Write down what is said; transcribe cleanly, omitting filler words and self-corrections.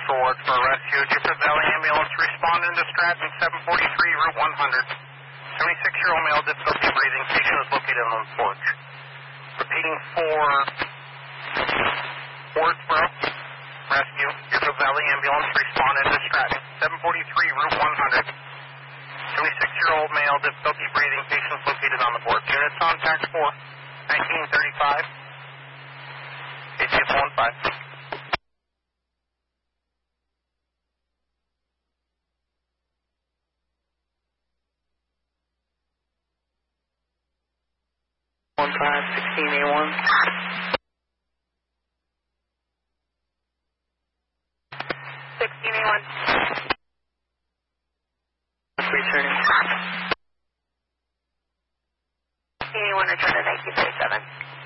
for Ward for rescue. Deerfield Valley Ambulance respond in distress in 743 Route 100. 76-year-old male difficulty breathing. Patient is located on the porch. Repeating for Wardsboro rescue. Deerfield Valley Ambulance respond in distress. 743 Route 100. 76-year-old male difficulty breathing. Patient is located on the porch. Units contact 4 1935. ACF 15. A1. 16A1. Returning. 16A1 return to 1937.